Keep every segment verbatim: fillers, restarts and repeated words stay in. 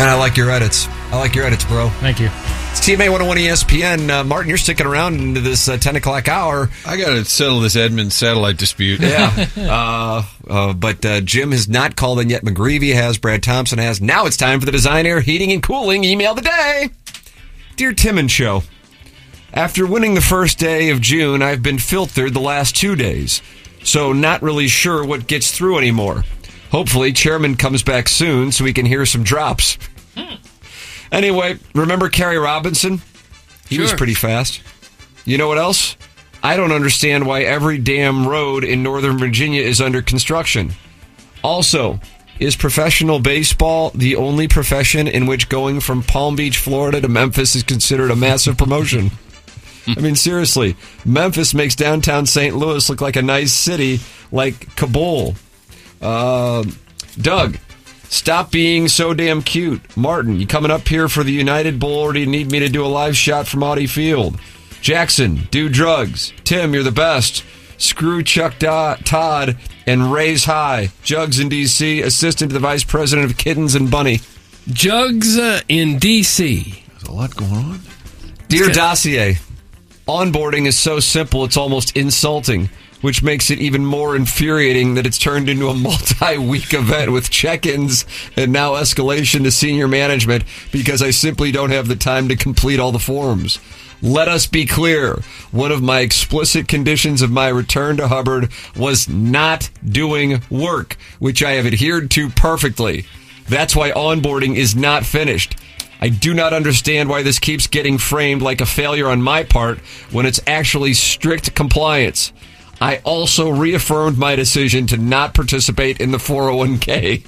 Man, I like your edits. I like your edits, bro. Thank you. It's T M A one oh one E S P N. Uh, Martin, you're sticking around into this uh, ten o'clock hour. I got to settle this Edmund satellite dispute. Yeah. uh, uh, but uh, Jim has not called in yet. McGreevy has. Brad Thompson has. Now it's time for the Design Air Heating and Cooling Email of the Day. Dear Tim and Show, after winning the first day of June, I've been filtered the last two days. So not really sure what gets through anymore. Hopefully, Chairman comes back soon so we can hear some drops. Hmm. Anyway, remember Kerry Robinson? He Sure. was pretty fast. You know what else? I don't understand why every damn road in Northern Virginia is under construction. Also, is professional baseball the only profession in which going from Palm Beach, Florida to Memphis is considered a massive promotion? I mean, seriously, Memphis makes downtown Saint Louis look like a nice city like Kabul. Uh, Doug, stop being so damn cute. Martin, you coming up here for the United Bowl, or do you need me to do a live shot from Audi Field? Jackson, do drugs. Tim, you're the best. Screw Chuck Do- Todd and raise high. Jugs in D C, assistant to the vice president of Kittens and Bunny. Jugs uh, in D C. There's a lot going on. Dear Dossier, onboarding is so simple it's almost insulting, which makes it even more infuriating that it's turned into a multi-week event with check-ins and now escalation to senior management because I simply don't have the time to complete all the forms. Let us be clear. One of my explicit conditions of my return to Hubbard was not doing work, which I have adhered to perfectly. That's why onboarding is not finished. I do not understand why this keeps getting framed like a failure on my part when it's actually strict compliance. I also reaffirmed my decision to not participate in the four oh one k.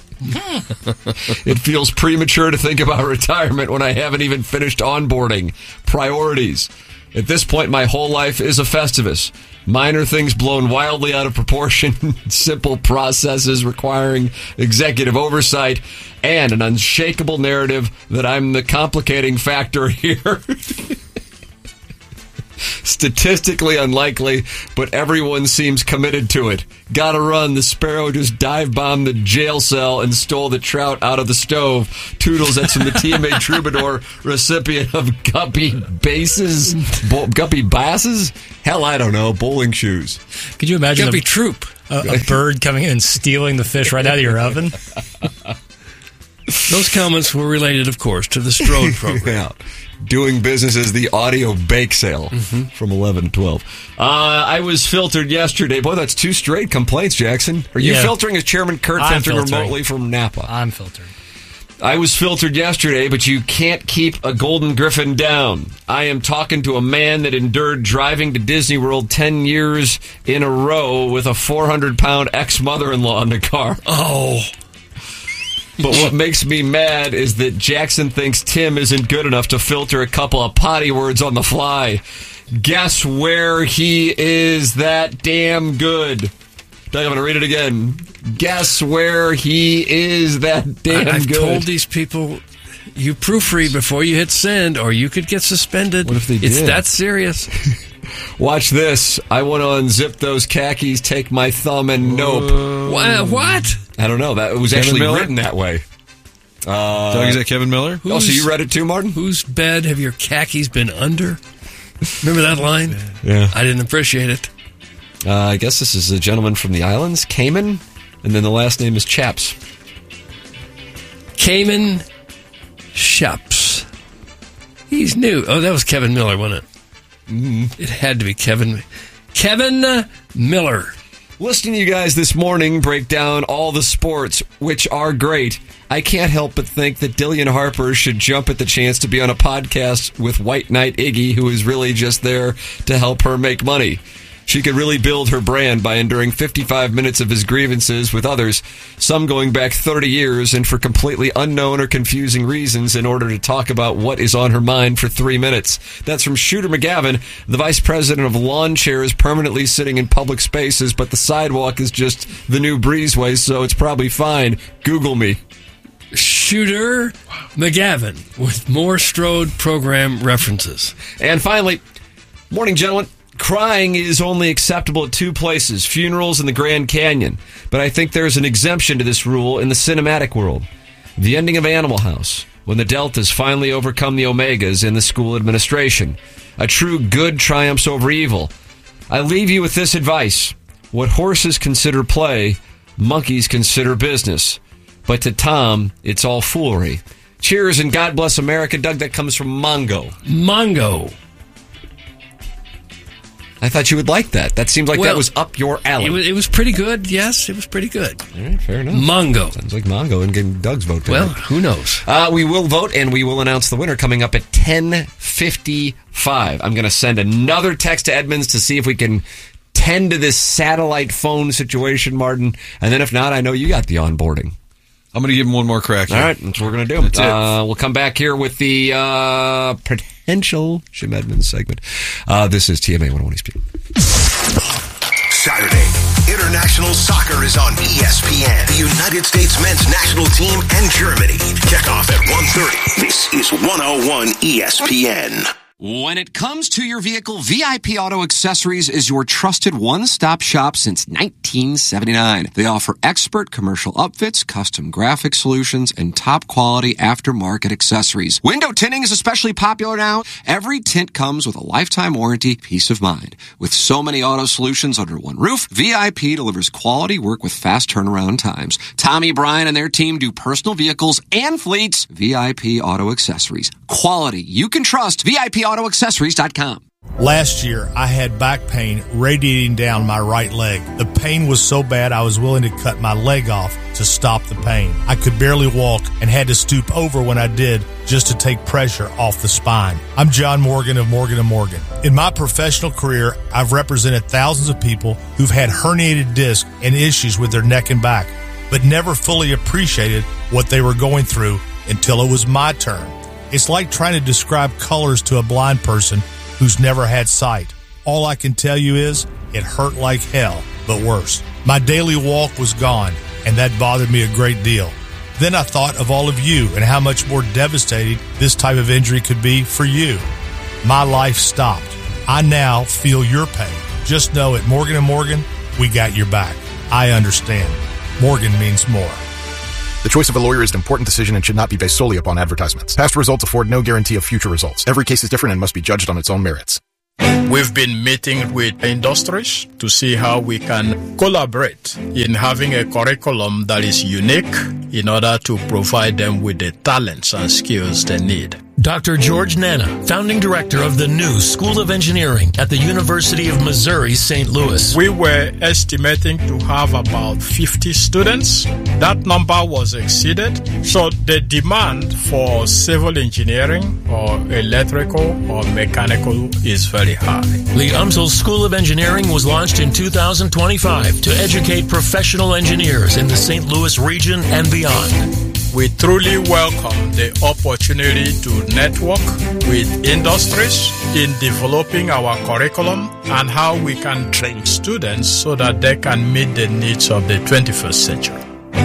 It feels premature to think about retirement when I haven't even finished onboarding. Priorities. At this point, my whole life is a Festivus. Minor things blown wildly out of proportion, simple processes requiring executive oversight, and an unshakable narrative that I'm the complicating factor here. Statistically unlikely, but everyone seems committed to it. Gotta run. The Sparrow just dive-bombed the jail cell and stole the trout out of the stove. Toodles, that's from the T M A Troubadour, recipient of Guppy Bases? Bo- Guppy Basses? Hell, I don't know. Bowling shoes. Could you imagine Guppy a, Troop. a, a bird coming in and stealing the fish right out of your oven? Those comments were related, of course, to the Strode program. Yeah. Doing business as the audio bake sale mm-hmm. from eleven to twelve. Uh, I was filtered yesterday. Boy, that's two straight complaints, Jackson. Are you Yeah. filtering as Chairman Kurt I'm filtering, filtering remotely from Napa? I'm filtered. I was filtered yesterday, but you can't keep a golden griffin down. I am talking to a man that endured driving to Disney World ten years in a row with a four hundred pound ex-mother-in-law in the car. Oh. But what makes me mad is that Jackson thinks Tim isn't good enough to filter a couple of potty words on the fly. Guess where he is that damn good? Doug, I'm going to read it again. Guess where he is that damn I've good? told these people, you proofread before you hit send, or you could get suspended. What if they It's did? that serious. Watch this. I want to unzip those khakis, take my thumb, and nope. Wha- What? I don't know. That was Kevin actually Miller? written that way. Uh, Doug, is that Kevin Miller? oh, so you read it too, Martin? Whose bed have your khakis been under? Remember that line? Yeah. I didn't appreciate it. Uh, I guess this is a gentleman from the islands, Cayman, and then the last name is Chaps. Cayman Shops. He's new. Oh, that was Kevin Miller, wasn't it? Mm-hmm. It had to be Kevin. Kevin uh, Miller. Listening to you guys this morning break down all the sports, which are great, I can't help but think that Dillian Harper should jump at the chance to be on a podcast with White Knight Iggy, who is really just there to help her make money. She could really build her brand by enduring fifty-five minutes of his grievances with others, some going back thirty years and for completely unknown or confusing reasons in order to talk about what is on her mind for three minutes. That's from Shooter McGavin, the vice president of lawn chairs permanently sitting in public spaces, but the sidewalk is just the new breezeway, so it's probably fine. Google me. Shooter McGavin with more Strode program references. And finally, morning, gentlemen. Crying is only acceptable at two places, funerals and the Grand Canyon. But I think there's an exemption to this rule in the cinematic world. The ending of Animal House. when the deltas finally overcome the omegas in the school administration. A true good triumphs over evil. I leave you with this advice. What horses consider play, monkeys consider business. But to Tom, it's all foolery. Cheers and God bless America. Doug, that comes from Mongo. Mongo. I thought you would like that. That seems like Well, that was up your alley. It was, it was pretty good. Yes, it was pretty good. All right, fair enough. Mongo. Sounds like Mongo and getting Doug's vote. Well, tonight. who knows? Uh, we will vote, and we will announce the winner coming up at ten fifty-five. I'm going to send another text to Edmonds to see if we can tend to this satellite phone situation, Martin. And then if not, I know you got the onboarding. I'm going to give him one more crack here. All right, that's what we're going to do. That's it. Uh, we'll come back here with the uh, potential Jim Edmonds segment. Uh, this is T M A one oh one East P M. Saturday, international soccer is on E S P N. The United States men's national team and Germany kick off at one thirty. This is one oh one E S P N. When it comes to your vehicle, V I P Auto Accessories is your trusted one-stop shop since nineteen seventy-nine. They offer expert commercial upfits, custom graphic solutions, and top-quality aftermarket accessories. Window tinting is especially popular now. Every tint comes with a lifetime warranty, peace of mind. With so many auto solutions under one roof, V I P delivers quality work with fast turnaround times. Tommy Bryan and their team do personal vehicles and fleets. V I P Auto Accessories. Quality you can trust. V I P auto accessories dot com. Last year, I had back pain radiating down my right leg. The pain was so bad I was willing to cut my leg off to stop the pain. I could barely walk and had to stoop over when I did just to take pressure off the spine. I'm John Morgan of Morgan and Morgan. In my professional career, I've represented thousands of people who've had herniated discs and issues with their neck and back, but never fully appreciated what they were going through until it was my turn. It's like trying to describe colors to a blind person who's never had sight. All I can tell you is it hurt like hell, but worse. My daily walk was gone, and that bothered me a great deal. Then I thought of all of you and how much more devastating this type of injury could be for you. My life stopped. I now feel your pain. Just know at Morgan and Morgan, we got your back. I understand. Morgan means more. The choice of a lawyer is an important decision and should not be based solely upon advertisements. Past results afford no guarantee of future results. Every case is different and must be judged on its own merits. We've been meeting with industries to see how we can collaborate in having a curriculum that is unique in order to provide them with the talents and skills they need. Doctor George Nana, founding director of the new School of Engineering at the University of Missouri, Saint Louis. We were estimating to have about fifty students. That number was exceeded. So the demand for civil engineering or electrical or mechanical is very high. Lee Umsel's School of Engineering was launched in two thousand twenty-five to educate professional engineers in the Saint Louis region and beyond. We truly welcome the opportunity to network with industries in developing our curriculum and how we can train students so that they can meet the needs of the twenty-first century.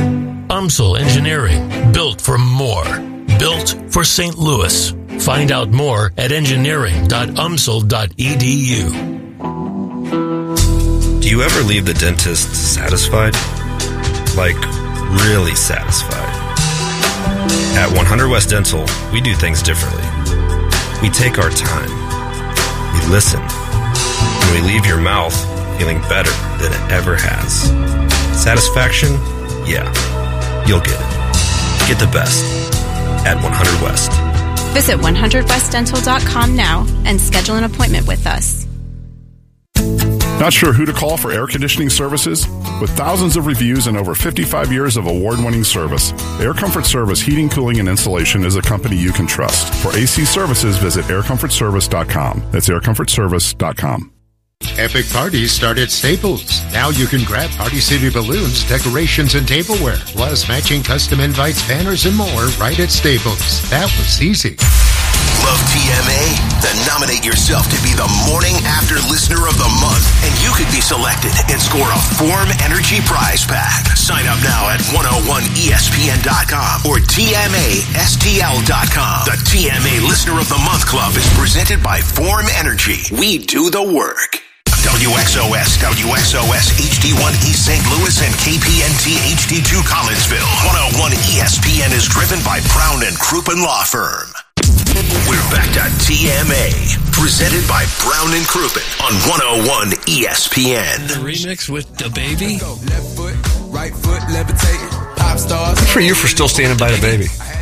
Umsel Engineering, built for more. Built for Saint Louis. Find out more at engineering dot umsel dot e d u. Do you ever leave the dentist satisfied? Like, really satisfied? At one hundred West Dental, we do things differently. We take our time. We listen. And we leave your mouth feeling better than it ever has. Satisfaction? Yeah. You'll get it. Get the best at one hundred West. Visit one hundred west dental dot com now and schedule an appointment with us. Not sure who to call for air conditioning services? With thousands of reviews and over fifty-five years of award-winning service, Air Comfort Service Heating, Cooling, and Installation is a company you can trust. For A C services, visit air comfort service dot com. That's air comfort service dot com. Epic parties start at Staples. Now you can grab Party City balloons, decorations, and tableware, plus matching custom invites, banners, and more right at Staples. That was easy. Love T M A? Then nominate yourself to be the Morning After Listener of the Month, and you could be selected and score a Form Energy prize pack. Sign up now at one oh one E S P N dot com or T M A S T L dot com. The T M A Listener of the Month Club is presented by Form Energy. We do the work. W X O S, W X O S H D one East Saint Louis, and K P N T H D two Collinsville. one oh one E S P N is driven by Brown and Crouppen Law Firm. We're back to T M A, presented by Brown and Crouppen on one oh one E S P N. The remix with the baby. Good for you for still standing by the baby.